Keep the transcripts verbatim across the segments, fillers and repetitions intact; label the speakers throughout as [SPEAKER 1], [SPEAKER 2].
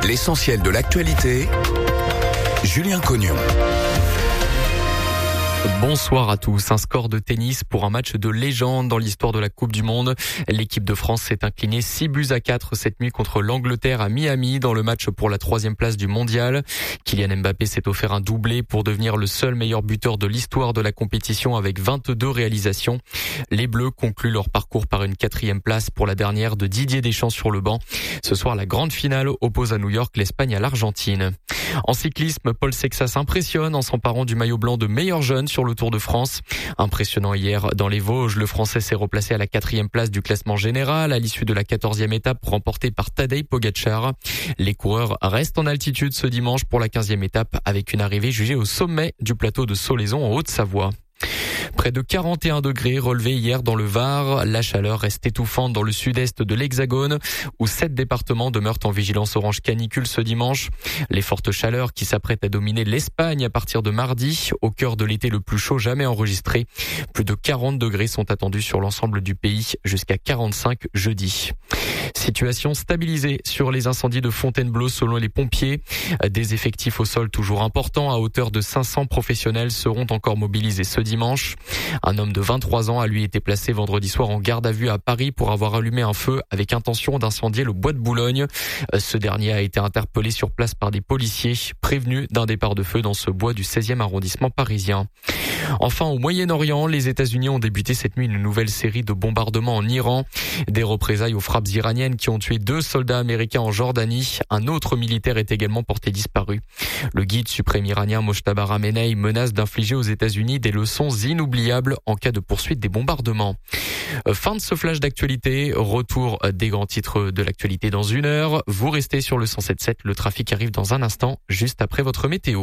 [SPEAKER 1] L'essentiel de l'actualité, Julien Cognon.
[SPEAKER 2] Bonsoir à tous. Un score de tennis pour un match de légende dans l'histoire de la Coupe du Monde. L'équipe de France s'est inclinée six buts à quatre cette nuit contre l'Angleterre à Miami dans le match pour la troisième place du mondial. Kylian Mbappé s'est offert un doublé pour devenir le seul meilleur buteur de l'histoire de la compétition avec vingt-deux réalisations. Les Bleus concluent leur parcours par une quatrième place pour la dernière de Didier Deschamps sur le banc. Ce soir, la grande finale oppose à New York l'Espagne à l'Argentine. En cyclisme, Paul Sexas impressionne en s'emparant du maillot blanc de meilleur jeune sur le Tour de France. Impressionnant hier dans les Vosges, le Français s'est replacé à la quatrième place du classement général à l'issue de la quatorzième étape remportée par Tadej Pogačar. Les coureurs restent en altitude ce dimanche pour la quinzième étape avec une arrivée jugée au sommet du plateau de Solaison en Haute-Savoie. Près de quarante et un degrés relevés hier dans le Var. La chaleur reste étouffante dans le sud-est de l'Hexagone, où sept départements demeurent en vigilance orange canicule ce dimanche. Les fortes chaleurs qui s'apprêtent à dominer l'Espagne à partir de mardi, au cœur de l'été le plus chaud jamais enregistré. Plus de quarante degrés sont attendus sur l'ensemble du pays, jusqu'à quarante-cinq jeudi. Situation stabilisée sur les incendies de Fontainebleau selon les pompiers. Des effectifs au sol toujours importants, à hauteur de cinq cents professionnels, seront encore mobilisés ce dimanche. Un homme de vingt-trois ans a lui été placé vendredi soir en garde à vue à Paris pour avoir allumé un feu avec intention d'incendier le bois de Boulogne. Ce dernier a été interpellé sur place par des policiers prévenus d'un départ de feu dans ce bois du seizième arrondissement parisien. Enfin, au Moyen-Orient, les États-Unis ont débuté cette nuit une nouvelle série de bombardements en Iran. Des représailles aux frappes iraniennes qui ont tué deux soldats américains en Jordanie. Un autre militaire est également porté disparu. Le guide suprême iranien Mojtaba Khamenei menace d'infliger aux États-Unis des leçons inoubliables en cas de poursuite des bombardements. Fin de ce flash d'actualité. Retour des grands titres de l'actualité dans une heure. Vous restez sur le cent sept virgule sept. Le trafic arrive dans un instant, juste après votre météo.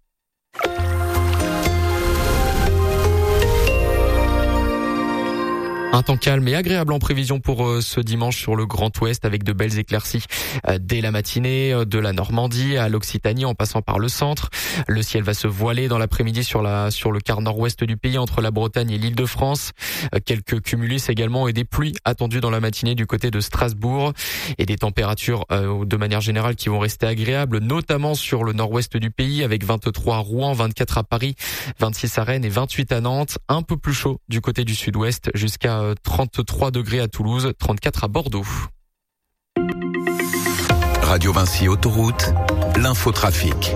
[SPEAKER 2] Un temps calme et agréable en prévision pour euh, ce dimanche sur le Grand Ouest avec de belles éclaircies euh, dès la matinée, euh, de la Normandie à l'Occitanie en passant par le centre. Le ciel va se voiler dans l'après-midi sur la sur le quart nord-ouest du pays entre la Bretagne et l'Île-de-France. Euh, quelques cumulus également et des pluies attendues dans la matinée du côté de Strasbourg et des températures euh, de manière générale qui vont rester agréables, notamment sur le nord-ouest du pays avec vingt-trois à Rouen, vingt-quatre à Paris, vingt-six à Rennes et vingt-huit à Nantes. Un peu plus chaud du côté du sud-ouest jusqu'à trente-trois degrés à Toulouse, trente-quatre à Bordeaux.
[SPEAKER 1] Radio Vinci Autoroute, l'infotrafic.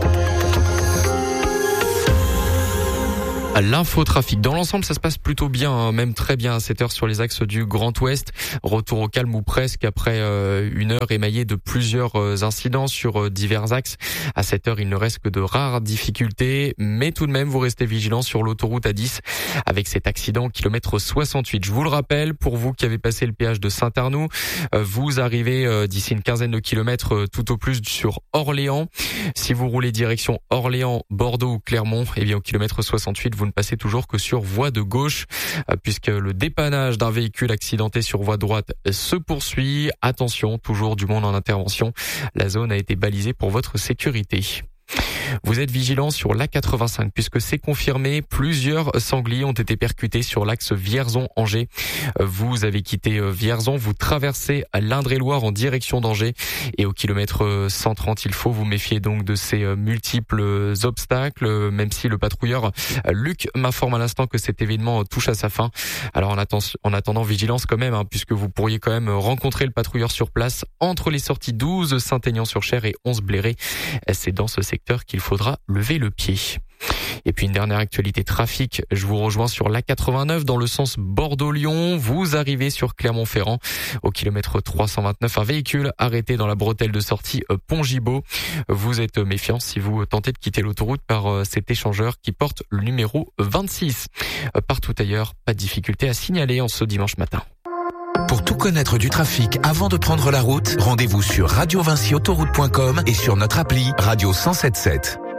[SPEAKER 2] L'infotrafic. Dans l'ensemble, ça se passe plutôt bien, même très bien à cette heure sur les axes du Grand Ouest. Retour au calme ou presque après euh, une heure émaillée de plusieurs euh, incidents sur euh, divers axes. À cette heure, il ne reste que de rares difficultés, mais tout de même, vous restez vigilants sur l'autoroute A dix avec cet accident au kilomètre soixante-huit. Je vous le rappelle, pour vous qui avez passé le péage de Saint-Arnoux, euh, vous arrivez euh, d'ici une quinzaine de kilomètres euh, tout au plus sur Orléans. Si vous roulez direction Orléans, Bordeaux ou Clermont, eh bien au kilomètre soixante-huit, vous ne passez toujours que sur voie de gauche, puisque le dépannage d'un véhicule accidenté sur voie droite se poursuit. Attention, toujours du monde en intervention. La zone a été balisée pour votre sécurité. Vous êtes vigilants sur l'A quatre-vingt-cinq puisque c'est confirmé, plusieurs sangliers ont été percutés sur l'axe Vierzon-Angers. Vous avez quitté Vierzon, vous traversez l'Indre-et-Loire en direction d'Angers et au kilomètre cent trente, il faut vous méfier donc de ces multiples obstacles, même si le patrouilleur Luc m'informe à l'instant que cet événement touche à sa fin. Alors en, atten- en attendant, vigilance quand même, hein, puisque vous pourriez quand même rencontrer le patrouilleur sur place entre les sorties douze Saint-Aignan-sur-Cher et onze Bléré. C'est dans ce secteur qu'il faudra lever le pied. Et puis une dernière actualité trafic, je vous rejoins sur l'A quatre-vingt-neuf dans le sens Bordeaux-Lyon. Vous arrivez sur Clermont-Ferrand au kilomètre trois cent vingt-neuf, un véhicule arrêté dans la bretelle de sortie Pont-Gibaud. Vous êtes méfiant si vous tentez de quitter l'autoroute par cet échangeur qui porte le numéro vingt-six. Partout ailleurs, pas de difficulté à signaler en ce dimanche matin.
[SPEAKER 1] Pour tout connaître du trafic avant de prendre la route, rendez-vous sur radio vinci autoroute point com et sur notre appli Radio cent sept virgule sept.